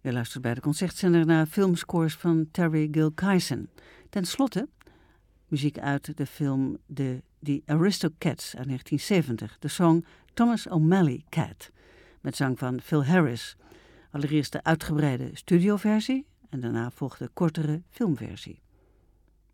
U luistert bij de Concertzender naar filmscores van Terry Gilkyson. Ten slotte muziek uit de film The Aristocats uit 1970. De song Thomas O'Malley Cat met zang van Phil Harris. Allereerst de uitgebreide studioversie en daarna volgt de kortere filmversie.